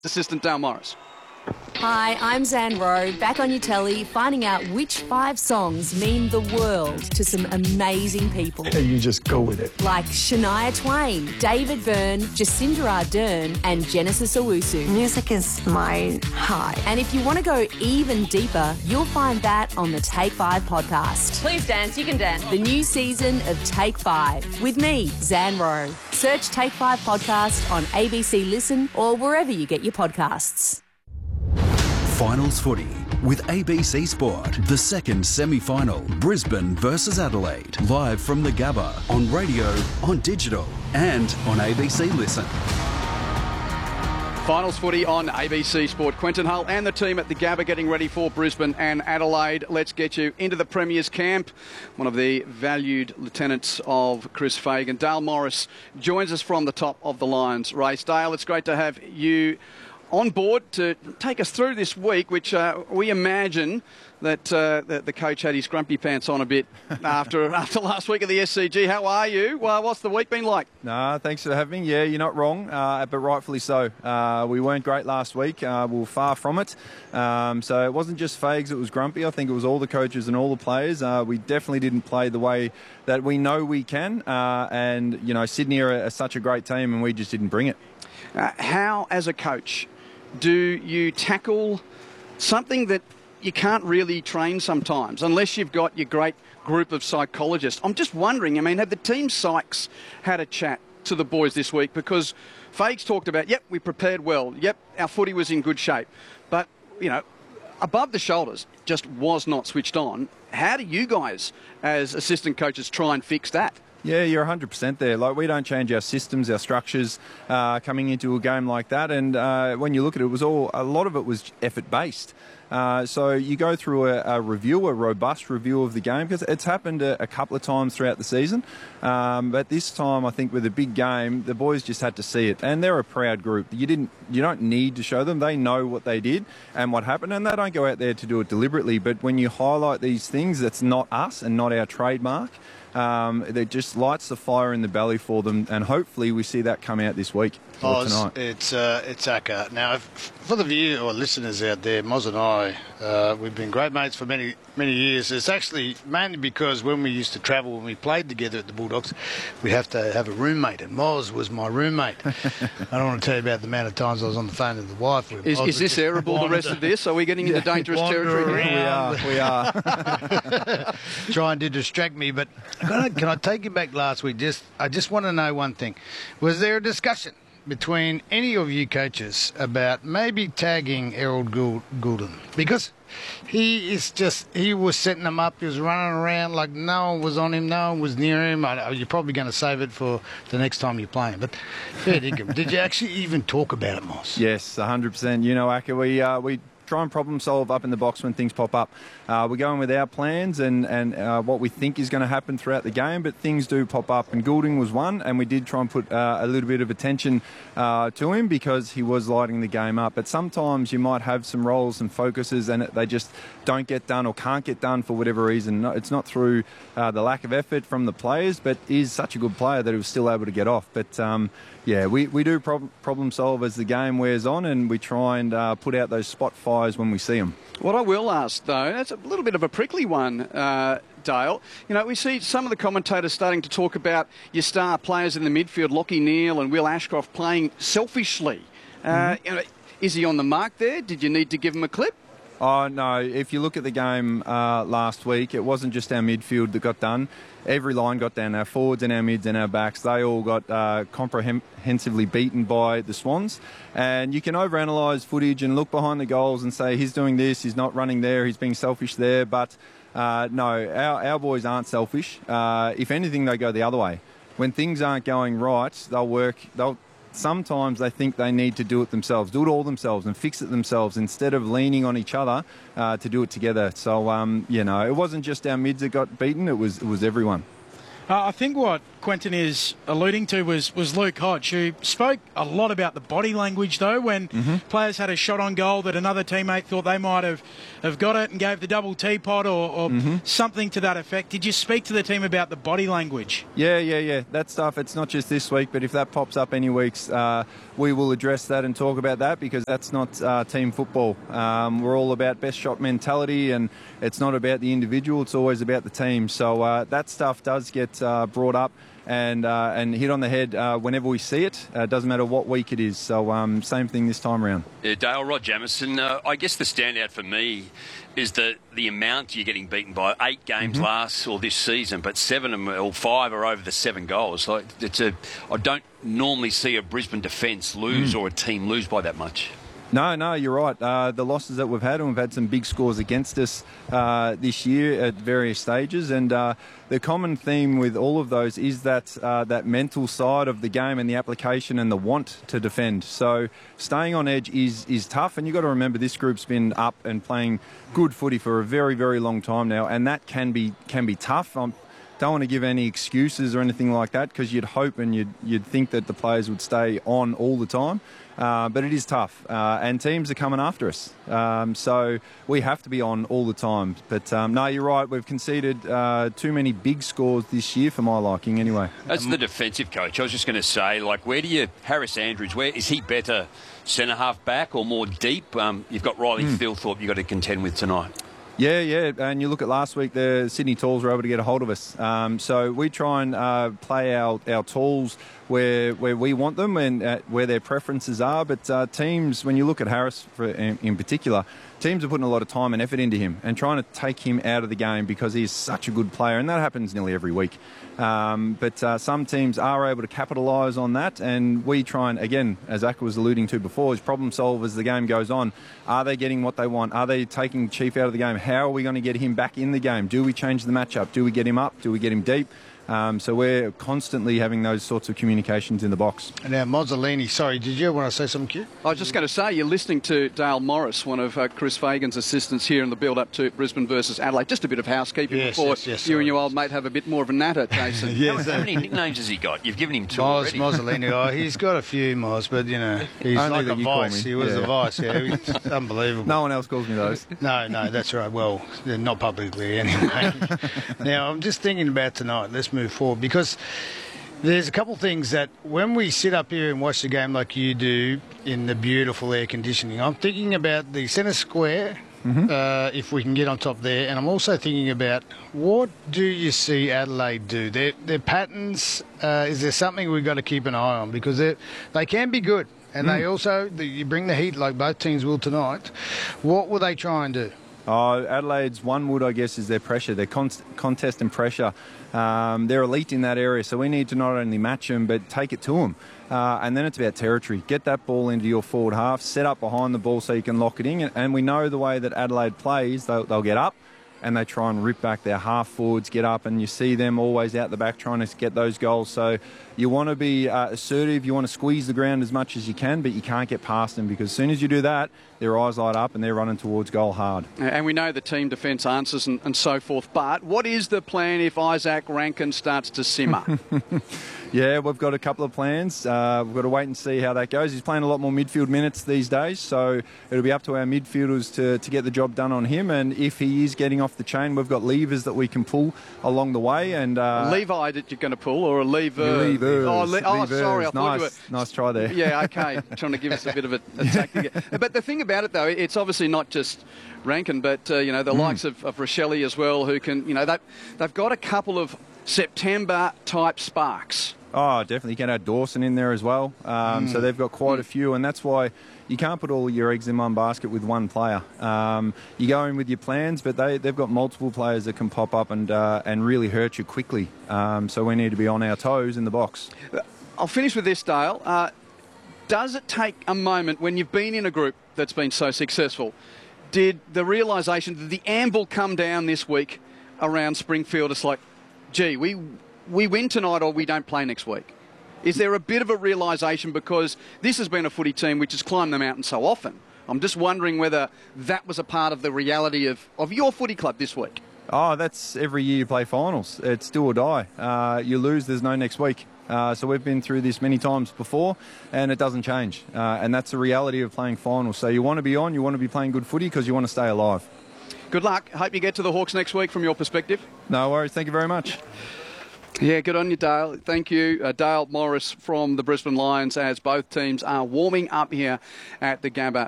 Assistant Dale Morris. Hi, I'm Zan Rowe, back on your telly, finding out which 5 songs mean the world to some amazing people. You just go with it. Like Shania Twain, David Byrne, Jacinda Ardern and Genesis Owusu. Music is my high. And if you want to go even deeper, you'll find that on the Take 5 podcast. Please dance, you can dance. The new season of Take 5 with me, Zan Rowe. Search Take 5 podcast on ABC Listen or wherever you get your podcasts. Finals footy with ABC Sport. The second semi-final, Brisbane versus Adelaide. Live from the Gabba, on radio, on digital and on ABC Listen. Finals footy on ABC Sport. Quentin Hull and the team at the Gabba getting ready for Brisbane and Adelaide. Let's get you into the Premier's camp. One of the valued lieutenants of Chris Fagan, Dale Morris, joins us from the top of the Lions race. Dale, it's great to have you on board to take us through this week, which we imagine that the coach had his grumpy pants on a bit after last week of the SCG. How are you? Well, what's the week been like? No, thanks for having me. Yeah, you're not wrong, but rightfully so. We weren't great last week. We were far from it. So it wasn't just Fags that was grumpy. I think it was all the coaches and all the players. We definitely didn't play the way that we know we can. And, you know, Sydney are such a great team and we just didn't bring it. How, as a coach, do you tackle something that you can't really train sometimes unless you've got your great group of psychologists? I'm just wondering, I mean, have the team psychs had a chat to the boys this week? Because Fags talked about, yep, we prepared well. Yep, our footy was in good shape. But, you know, above the shoulders just was not switched on. How do you guys, as assistant coaches, try and fix that? Yeah, you're 100% there. Like, we don't change our systems, our structures coming into a game like that. And when you look at it, a lot of it was effort-based. So you go through a robust review of the game, because it's happened a couple of times throughout the season. But this time, I think with a big game, the boys just had to see it. And they're a proud group. You don't need to show them. They know what they did and what happened, and they don't go out there to do it deliberately. But when you highlight these things, that's not us and not our trademark. It just lights the fire in the belly for them, and hopefully we see that come out this week or tonight. It's Acker. Now, for the viewer or listeners out there, Moz and I, we've been great mates for many years. It's actually mainly because when we used to travel, when we played together at the Bulldogs, we have to have a roommate, and Moz was my roommate. I don't want to tell you about the amount of times I was on the phone to the wife. Is this airable, the rest of this? Are we getting into dangerous territory? We are. Trying to distract me, but can I take you back last week? I just want to know one thing. Was there a discussion between any of you coaches about maybe tagging Errol Goulden? Because he was setting them up. He was running around like no one was on him, no one was near him. You're probably going to save it for the next time you play him. But fair dinkum. Did you actually even talk about it, Moss? Yes, 100%. You know, Acker, we try and problem solve up in the box when things pop up. We're going with our plans and what we think is going to happen throughout the game, but things do pop up, and Goulding was one, and we did try and put a little bit of attention to him because he was lighting the game up. But sometimes you might have some roles and focuses and they just don't get done or can't get done for whatever reason. It's not through the lack of effort from the players, but he's such a good player that he was still able to get off. But yeah, we do problem solve as the game wears on, and we try and put out those spot fires when we see them. What I will ask, though, that's a little bit of a prickly one, Dale. You know, we see some of the commentators starting to talk about your star players in the midfield, Lockie Neal and Will Ashcroft, playing selfishly. You know, is he on the mark there? Did you need to give him a clip? Oh, no. If you look at the game last week, it wasn't just our midfield that got done. Every line got down. Our forwards and our mids and our backs, they all got comprehensively beaten by the Swans. And you can overanalyse footage and look behind the goals and say, he's doing this, he's not running there, he's being selfish there. But no, our boys aren't selfish. If anything, they go the other way. When things aren't going right, sometimes they think they need to do it themselves, do it all themselves and fix it themselves instead of leaning on each other to do it together. So, you know, it wasn't just our mids that got beaten, it was everyone. I think what Quentin is alluding to was Luke Hodge, who spoke a lot about the body language, though, when players had a shot on goal that another teammate thought they might have got it and gave the double teapot or something to that effect. Did you speak to the team about the body language? Yeah. That stuff, it's not just this week, but if that pops up any weeks, we will address that and talk about that, because that's not team football. We're all about best shot mentality, and it's not about the individual, it's always about the team. So that stuff does get brought up and hit on the head whenever we see it. Doesn't matter what week it is. So same thing this time around. Yeah, Dale, Rod Jamieson, I guess the standout for me is the amount you're getting beaten by. 8 games last or this season, but 7 or 5 are over the 7 goals. Like I don't normally see a Brisbane defence lose or a team lose by that much. No, you're right. The losses that we've had, and we've had some big scores against us this year at various stages, and the common theme with all of those is that mental side of the game and the application and the want to defend. So staying on edge is tough, and you've got to remember this group's been up and playing good footy for a very, very long time now, and that can be tough. Don't want to give any excuses or anything like that, because you'd hope and you'd think that the players would stay on all the time. But it is tough, and teams are coming after us. So we have to be on all the time. But no, you're right. We've conceded too many big scores this year for my liking anyway. As the defensive coach, I was just going to say, like, Harris Andrews, where is he better centre-half back or more deep? You've got Riley Thilthorpe you've got to contend with tonight. Yeah, and you look at last week, the Sydney Tools were able to get a hold of us. So we try and play our tools where we want them and where their preferences are. But teams, when you look at Harris in particular, teams are putting a lot of time and effort into him and trying to take him out of the game because he's such a good player, and that happens nearly every week. But some teams are able to capitalise on that, and we try and, again, as Aka was alluding to before, is problem solve as the game goes on. Are they getting what they want? Are they taking Chief out of the game? How are we going to get him back in the game? Do we change the matchup? Do we get him up? Do we get him deep? So we're constantly having those sorts of communications in the box. Now, Mozzolini, sorry, did you want to say something, Q? I was just going to say, you're listening to Dale Morris, one of Chris Fagan's assistants here in the build-up to Brisbane versus Adelaide. Just a bit of housekeeping before you and your old mate have a bit more of a natter, Jason. How many nicknames has he got? You've given him 2 already. Mozzolini, he's got a few, Moz, but, he's only like a vice. He was the vice, It's unbelievable. No one else calls me those. No, that's right. Well, not publicly anyway. Now, I'm just thinking about tonight. Let's move forward, because there's a couple of things that when we sit up here and watch the game like you do in the beautiful air conditioning, I'm thinking about the centre square, if we can get on top there, and I'm also thinking about what do you see Adelaide do? Their patterns, is there something we've got to keep an eye on? Because they can be good, and they also, you bring the heat like both teams will tonight. What will they try and do? Adelaide's one wood, I guess, is their pressure, their contest and pressure. They're elite in that area, so we need to not only match them, but take it to them. And then it's about territory. Get that ball into your forward half, set up behind the ball so you can lock it in. And we know the way that Adelaide plays, they'll get up and they try and rip back their half forwards, get up, and you see them always out the back trying to get those goals. So you want to be assertive, you want to squeeze the ground as much as you can, but you can't get past them, because as soon as you do that, their eyes light up and they're running towards goal hard. And we know the team defence answers and so forth, but what is the plan if Isaac Rankin starts to simmer? Yeah, we've got a couple of plans. We've got to wait and see how that goes. He's playing a lot more midfield minutes these days, so it'll be up to our midfielders to get the job done on him. And if he is getting off the chain, we've got levers that we can pull along the way. And Levi that you're going to pull, or a lever? Levers. Sorry, I thought you were... Nice try there. Yeah, okay. Trying to give us a bit of a tactic. But the thing about it, though, it's obviously not just Rankin, but, the likes of Rochelle as well, who can, they've got a couple of September-type sparks. Oh, definitely. You can add Dawson in there as well. So they've got quite a few, and that's why you can't put all your eggs in one basket with one player. You go in with your plans, but they've got multiple players that can pop up and really hurt you quickly. So we need to be on our toes in the box. I'll finish with this, Dale. Does it take a moment when you've been in a group that's been so successful? Did the realisation, did the anvil come down this week around Springfield? It's like, gee, we win tonight or we don't play next week. Is there a bit of a realisation, because this has been a footy team which has climbed the mountain so often? I'm just wondering whether that was a part of the reality of your footy club this week. Oh, that's every year you play finals. It's do or die. You lose, there's no next week. So we've been through this many times before, and it doesn't change. And that's the reality of playing finals. So you want to be on, you want to be playing good footy because you want to stay alive. Good luck. Hope you get to the Hawks next week from your perspective. No worries. Thank you very much. Yeah, good on you, Dale. Thank you. Dale Morris from the Brisbane Lions, as both teams are warming up here at the Gabba